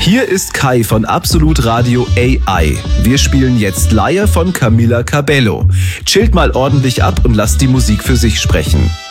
Hier ist Kai von Absolut Radio AI. Wir spielen jetzt Laie von Camila Cabello. Chillt mal ordentlich ab und lasst die Musik für sich sprechen.